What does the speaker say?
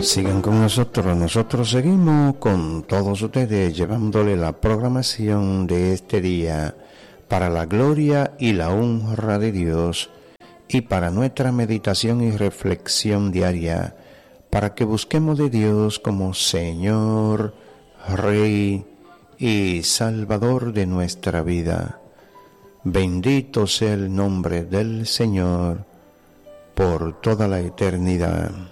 Sigan con nosotros seguimos con todos ustedes llevándole la programación de este día para la gloria y la honra de Dios y para nuestra meditación y reflexión diaria, para que busquemos de Dios como Señor, Rey y Salvador de nuestra vida. Bendito sea el nombre del Señor por toda la eternidad.